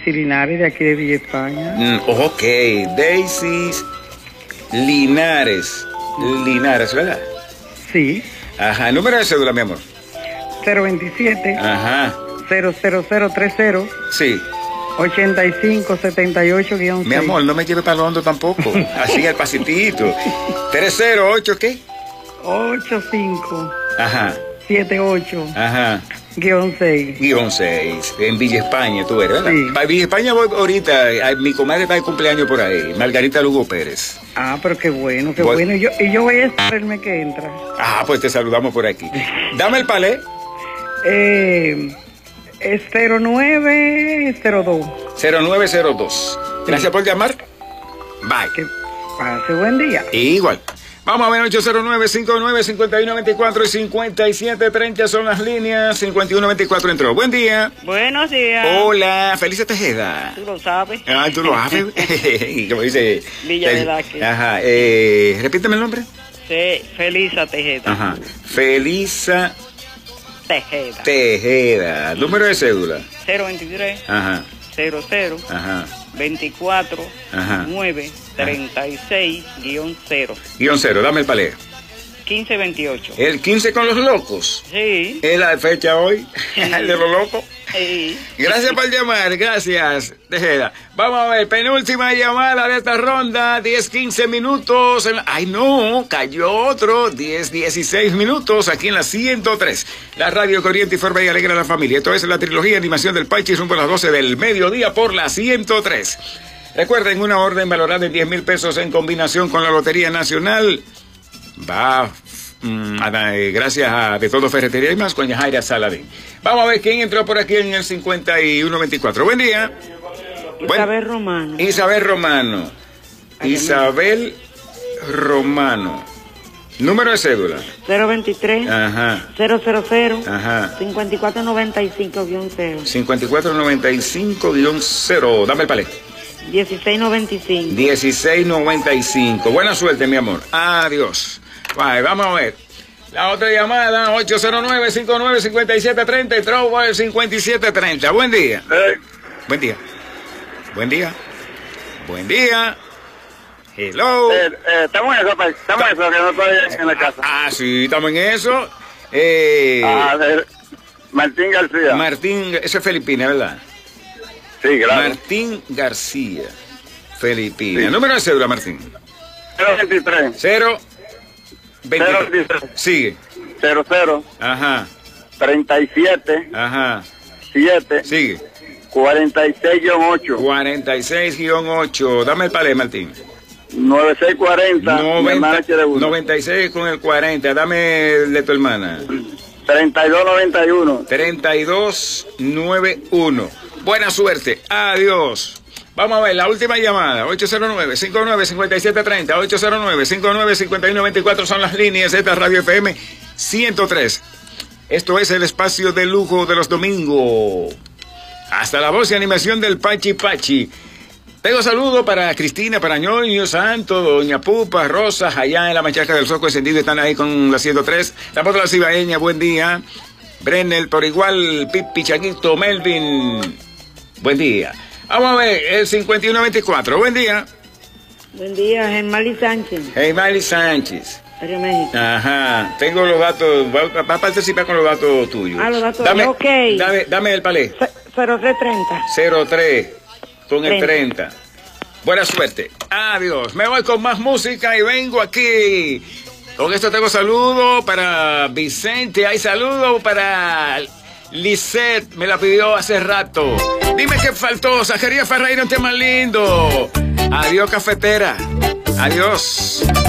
Daisy Linares, de aquí de Villa España. Ok, Daisy Linares. Linares, ¿verdad? Sí. Ajá, número de cédula, mi amor. 027. Ajá. 00030. Sí. 8578-6. Mi amor, no me lleve para Londo tampoco. Así al pasitito. 308, ¿qué? 85. Ajá. 78. Ajá. -6. -6. En Villa España, tú eres, ¿verdad? Sí. Para Villa España voy ahorita. Mi comadre está de cumpleaños por ahí. Margarita Lugo Pérez. Ah, pero qué bueno, qué bueno. Y yo voy a estar el mes que entra. Ah, pues te saludamos por aquí. Dame el palé. Es 0902. 0902. Gracias por llamar. Bye. Que pase buen día. Igual. Vamos a ver, 809-59-5124 y 5730 son las líneas. 5124 entró. Buen día. Buenos días. Hola, Felicia Tejeda. Tú lo sabes. Ah, tú lo sabes. Como dice. Villa Velázquez. Ajá. Repíteme el nombre. Sí, Felisa Tejeda. Ajá. Felisa Tejeda. Tejeda. Número de cédula. 023. Ajá. 00. Ajá. 24. Ajá. 9. 36-0. -0, dame el palé. 1528. El 15 con los locos. Sí. Es la fecha hoy. Sí. El de los locos. Sí. Gracias por llamar, gracias, Tejeda. Vamos a ver, penúltima llamada de esta ronda, 10-15 minutos. Ay, no, cayó otro, 10-16 minutos aquí en la 103. La radio corriente y forma y alegra a la familia. Esto es la trilogía de animación del Pachi, rumbo a las 12 del mediodía por la 103. Recuerden, una orden valorada en 10,000 pesos en combinación con la Lotería Nacional. Va... gracias a De Todo Ferretería y más con Yajaira Saladín. Vamos a ver quién entró por aquí en el 5124. Buen día. Isabel Romano. Isabel Romano. Isabel Romano. Número de cédula. 023. Ajá. 000. Ajá. 5495-0. 5495-0. Dame el palé. 1695. 1695. Buena suerte, mi amor. Adiós. Bye, vamos a ver. La otra llamada, 809-59-5730 y Trovo el 5730. Buen día. Buen día. Buen día. Buen día. Hello. Estamos en eso, que no estoy en la casa. Ah, sí, estamos en eso. Martín García. Martín, eso es Filipina, ¿verdad? Sí, claro. Martín García, Filipina. Sí. Número de cédula, Martín. 023. 023. Sigue. 00. Ajá. 37. Ajá. 7. Sigue. 46-8. 46-8. Dame el palé, Martín. 9640. 96 con el 40. Dame el de tu hermana. 3291. 3291. Buena suerte. Adiós. Vamos a ver la última llamada. 809-59-5730. 809-59-5124 son las líneas de esta Radio FM 103. Esto es el espacio de lujo de los domingos. Hasta la voz y animación del Pachi Pachi. Tengo saludo para Cristina, para Ñoño, Santo, Doña Pupa, Rosa, allá en la Machaca del Soco Encendido, están ahí con la 103. Tampoco la Cibaeña, buen día. Brennel, por igual, Pipi, Chaguito, Melvin, buen día. Vamos a ver, el 5124, buen día. Buen día, Germali Sánchez. Germali Sánchez. Río México. Ajá, tengo los datos, va a participar con los datos tuyos. Ah, los datos, ok. Dame el palé. 0330. 03, con el 30. Buena suerte. Adiós. Me voy con más música y vengo aquí. Con esto tengo saludo para Vicente. Hay saludo para Lisette. Me la pidió hace rato. Dime qué faltó. Zacarías Ferreira, un tema lindo. Adiós, cafetera. Adiós.